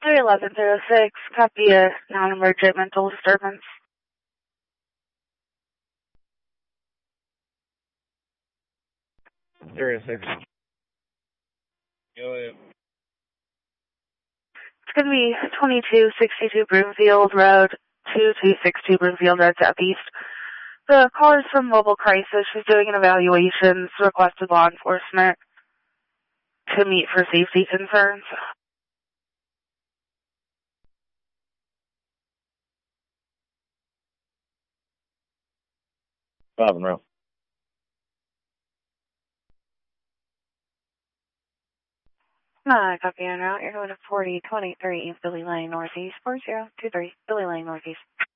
31106, copy a non-emergent mental disturbance. 306. Go ahead. It's going to be 2262 Broomfield Road, 2262 Broomfield Road Southeast. The call is from Mobile Crisis. She's doing an evaluation. It's requested law enforcement to meet for safety concerns. Five and row. Copy en route. You're going to 4023 Billy Lane Northeast, 4023 Billy Lane Northeast.